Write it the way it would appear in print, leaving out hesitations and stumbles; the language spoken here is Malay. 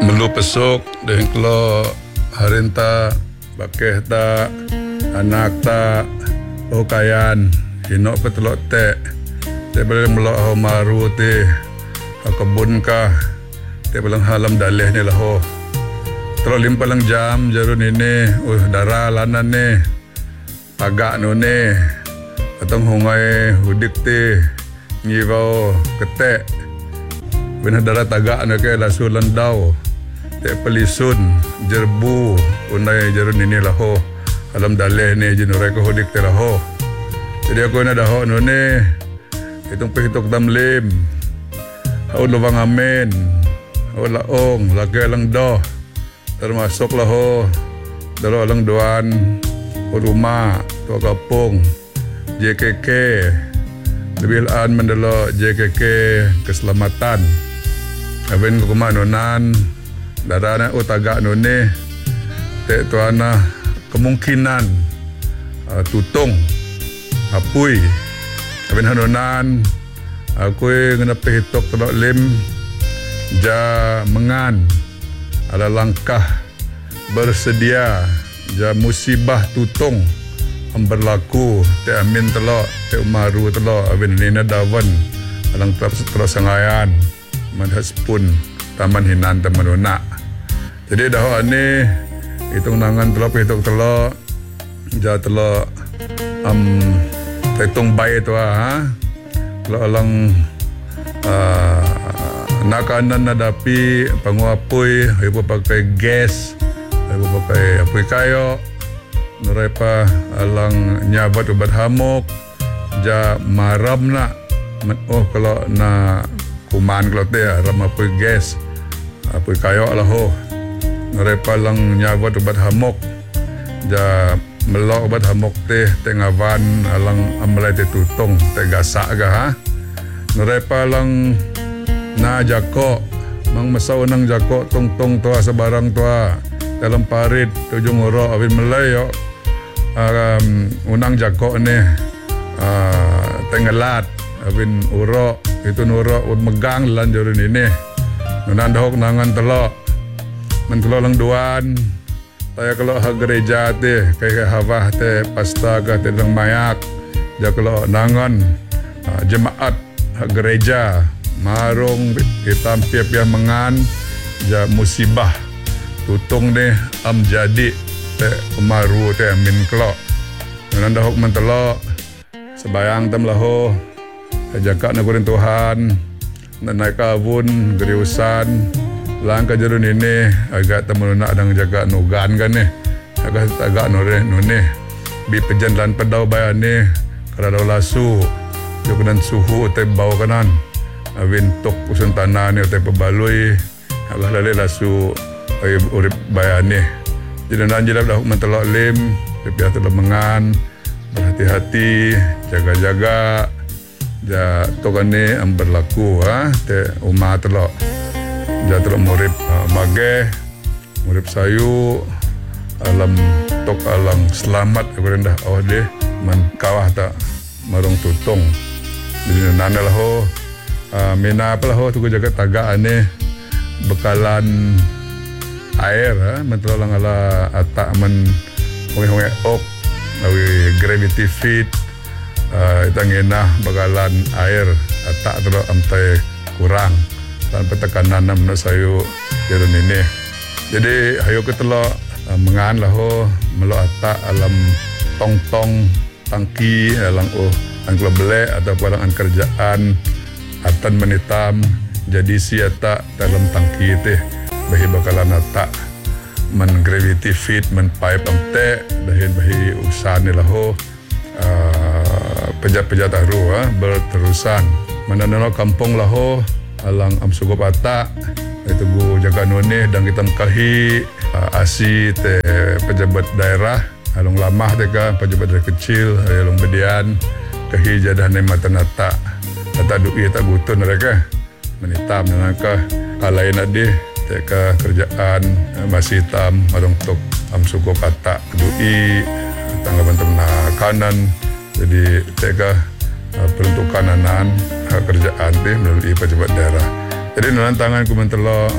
Melu pesuk dengan kelo harinta bakeh ta anak ta kayan hinok petelok te boleh melok ho maru te kebun ka te belang halam daleh ni lah ho terus limpalang jam jarun ini darah lanan ni agak nu ni atong hungai hudik te ngivau ketek benar darah tagak na ke lasu landau te pelisun jerbu unai jarun ini lah ho alam daleh ni jinurai ko hudik te lah ho jadi aku na dah ho nu ni itong pihitok damlim haud lubang amin haud laong lagay lang do termasuk lah ho dalo lang duan rumah tua kapung JKK lebih an mendelo JKK keselamatan abin ko kumanunan darana utagak nune te tuana kemungkinan tutung apui abin hanunan aku ngena pihitok telok lim ja mengan ada langkah bersedia ja musibah tutung berlaku te amin telok te umaru telok abin nina dawan alang terus sangayan manhas pun taman hinan taman unak jadi dah ni hitung nangan telok pihitok telok ja telok hitung bayi tu kalau alang nakanan nadapi panguapoy ibu pakai gas ibu pakai apoy kayo nurai pa alang nyabat ubat hamok ja maram na kalau na kuman kalau te ram apoy gas apoy kayo lah ho nurai pa alang nyabat ubat hamok ja melok obat hamok te ngavan alang amlai te tutong te gasak ga nurai pa lang na jako mang masaw nang jako tong tua sebarang tua dalam parit tujung uro abin melayo unang jako ni tengelat abin uro itu nuro megang lan jorun ini nunan dahok nangan telok mentelok lang duan saya kalau ha gereja te kayak hawah te pastaga te lang mayak ja kalau nangan jemaat ha gereja marung hitam piap yang mengan ja musibah tutung ni jadi te umaru te amin kelok nanda hok mentelok sebayang tam laho jaga nagurin Tuhan naik kawun geriusan langkah jerun ini agak temelunak dan jaga nugan kan ni agak nore nune bi pejan lan pedau bayan ni kada lasu jokunan suhu te bau kanan awin tok usun tanah ni te pebalui agak lale lasu urip bayan ni jadi nanjilap dah mentelok lim pipiah telemengan berhati-hati jaga-jaga ja tokan ni am berlaku te umat telok ja telok murip mage murip sayu alam tok alang selamat kerendah awah deh man kawah tak marung tutung jadi nana lah ho mina apa lah ho tu jaga tagak ane bekalan air mentelolang ala atak men honge-honge ok awi gravity feed itangena bakalan air atak telok amtai kurang tanpa tekanan nak sayu jerun ini jadi hayo ke telok mengan lah ho melok atak alam tong-tong tangki alang angklo belek atau alang kerjaan atan menitam jadi si atak dalam tangki teh bahi bakalan atak men gravity feed men pipe amte dahin bahi usan ni lah ho pejat-pejat aru berterusan mananano kampung lah ho alang am sugup atak itu gu jaga nune dan kita kahi asi te pejabat daerah alung lamah te ka pejabat daerah kecil alung bedian kahi jadah ne matan atak kata duit tak gutun mereka menitam nanaka kalain ade te ka kerjaan masih tam alung tok am sugup atak duit tanggapan temna kanan jadi te ka peruntukan anan kerjaan te melalui pejabat daerah jadi nantangan ku mentelo